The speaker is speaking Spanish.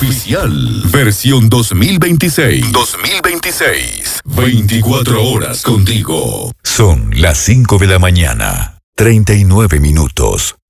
oficial. Versión 2026. 2026. 24 horas contigo. Son las 5 de la mañana. 39 minutos.